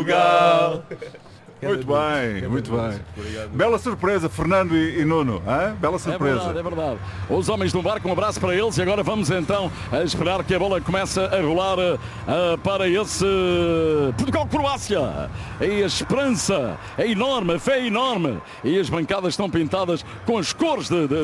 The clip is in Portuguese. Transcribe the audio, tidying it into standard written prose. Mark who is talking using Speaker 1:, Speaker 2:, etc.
Speaker 1: Portugal.
Speaker 2: Muito bem, muito bem. Bela surpresa, Fernando e Nuno. Hein? Bela surpresa.
Speaker 3: É verdade. Os homens do barco, um abraço para eles. E agora vamos então a esperar que a bola comece a rolar para esse Portugal-Croácia. E a esperança é enorme, a fé é enorme. E as bancadas estão pintadas com as cores